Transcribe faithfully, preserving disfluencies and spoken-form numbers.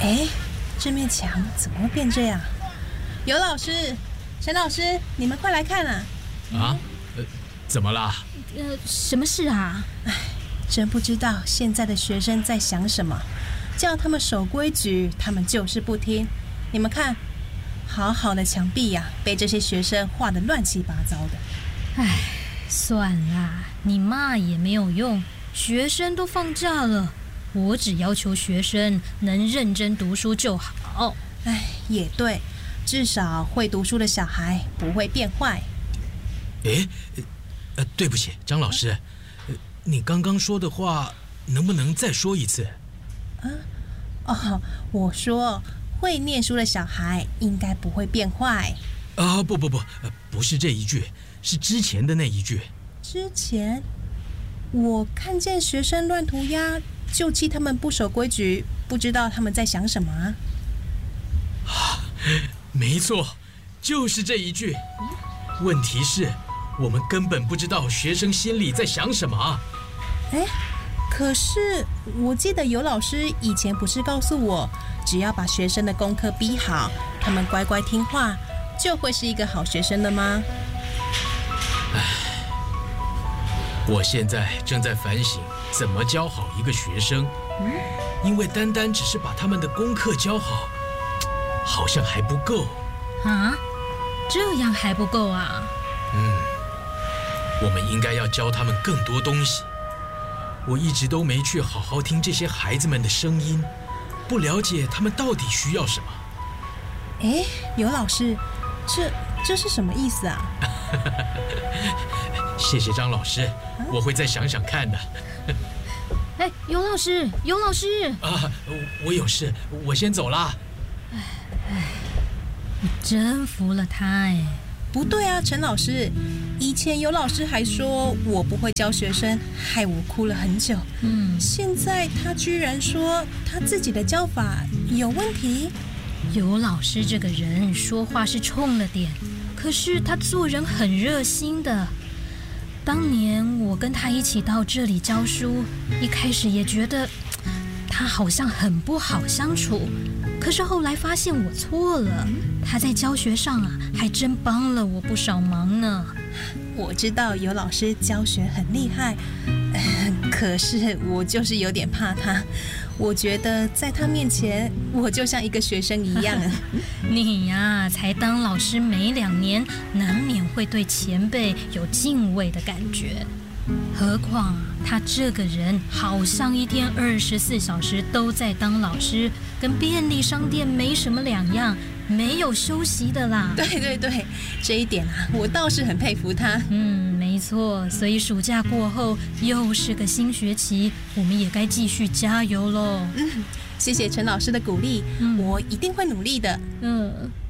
哎，这面墙怎么会变这样？尤老师、陈老师，你们快来看啊！ 啊？呃，怎么啦？ 呃，什么事啊？ 哎，真不知道现在的学生在想什么，叫他们守规矩，他们就是不听。你们看，好好的墙壁呀、啊，被这些学生画得乱七八糟的。 哎，算啦，你骂也没有用，学生都放假了，我只要求学生能认真读书就好。 哎，也对，至少会读书的小孩不会变坏。 哎，呃，对不起，张老师，呃，你刚刚说的话能不能再说一次？ 啊，哦，我说会念书的小孩应该不会变坏。 啊，不不不，呃，不是这一句，是之前的那一句。 之前我看见学生乱涂鸦，就气他们不守规矩，不知道他们在想什么啊。 啊，没错，就是这一句。问题是，我们根本不知道学生心里在想什么。 哎，可是我记得尤老师以前不是告诉我，只要把学生的功课逼好，他们乖乖听话，就会是一个好学生的吗？ 唉，我现在正在反省怎么教好一个学生，嗯，因为单单只是把他们的功课教好，好像还不够啊。这样还不够啊？ 嗯，我们应该要教他们更多东西。我一直都没去好好听这些孩子们的声音，不了解他们到底需要什么。 哎，尤老师，这这是什么意思啊？ 谢谢张老师，我会再想想看的。 哎，尤老师，尤老师啊，我有事，我先走啦。 哎哎，我真服了他哎。 不对啊，陈老师，以前尤老师还说我不会教学生，害我哭了很久。嗯，现在他居然说他自己的教法有问题。 尤老师这个人说话是冲了点，可是他做人很热心的。当年我跟他一起到这里教书，一开始也觉得他好像很不好相处，可是后来发现我错了，他在教学上啊，还真帮了我不少忙呢。 我知道尤老师教学很厉害，呃，可是我就是有点怕他。我觉得在他面前，我就像一个学生一样。 你呀，才当老师没两年，难免会对前辈有敬畏的感觉。何况他这个人好像一天二十四小时都在当老师，跟便利商店没什么两样，没有休息的啦。 对对对，这一点啊，我倒是很佩服他。 嗯，没错。所以暑假过后又是个新学期，我们也该继续加油喽。 嗯，谢谢陈老师的鼓励，嗯，我一定会努力的。 嗯。